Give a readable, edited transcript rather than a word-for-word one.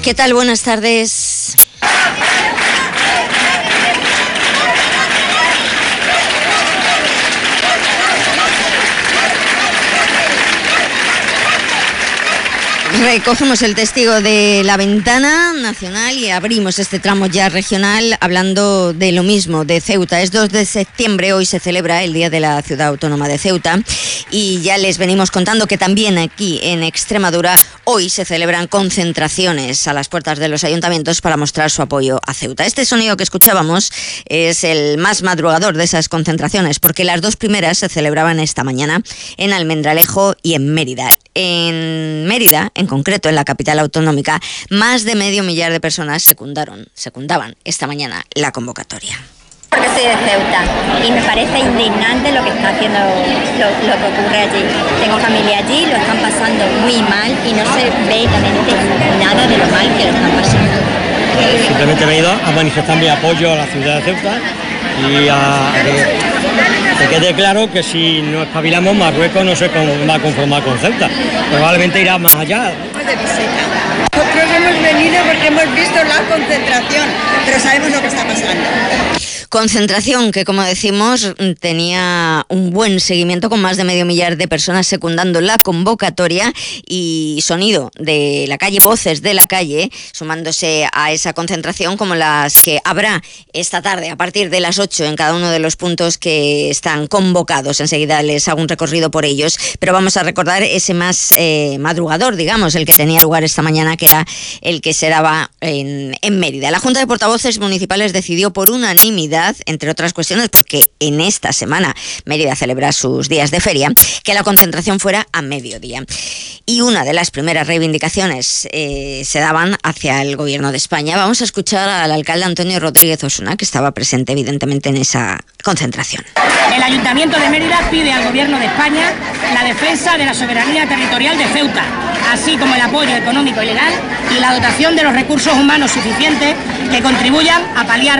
¿Qué tal? Buenas tardes. Recogemos el testigo de la ventana nacional y abrimos este tramo ya regional hablando de lo mismo, de Ceuta. Es 2 de septiembre, hoy se celebra el Día de la Ciudad Autónoma de Ceuta y ya les venimos contando que también aquí en Extremadura hoy se celebran concentraciones a las puertas de los ayuntamientos para mostrar su apoyo a Ceuta. Este sonido que escuchábamos es el más madrugador de esas concentraciones porque las dos primeras se celebraban esta mañana en Almendralejo y en Mérida. En Mérida, en concreto en la capital autonómica, más de 500.000 de personas secundaban esta mañana la convocatoria. Porque soy de Ceuta y me parece indignante lo que está haciendo, lo que ocurre allí. Tengo familia allí, lo están pasando muy mal y no se ve realmente nada de lo mal que lo están pasando. Simplemente me he ido a manifestar mi apoyo a la ciudad de Ceuta y a que quede claro que si no espabilamos, Marruecos no se va a conformar con Ceuta, probablemente irá más allá. Nosotros hemos venido porque hemos visto la concentración, pero sabemos lo que está pasando. Concentración que, como decimos, tenía un buen seguimiento con más de 500.000 de personas secundando la convocatoria y sonido de la calle, voces de la calle, sumándose a esa concentración como las que habrá esta tarde a partir de las 8 en cada uno de los puntos que están convocados. Enseguida les hago un recorrido por ellos, pero vamos a recordar ese más madrugador, digamos, el que tenía lugar esta mañana, que era el que se daba en Mérida. La Junta de Portavoces Municipales decidió por unanimidad, entre otras cuestiones, porque en esta semana Mérida celebra sus días de feria, que la concentración fuera a mediodía. Y una de las primeras reivindicaciones se daban hacia el Gobierno de España. Vamos a escuchar al alcalde Antonio Rodríguez Osuna, que estaba presente evidentemente en esa concentración. El Ayuntamiento de Mérida pide al Gobierno de España la defensa de la soberanía territorial de Ceuta, así como el apoyo económico y legal y la dotación de los recursos humanos suficientes que contribuyan a paliar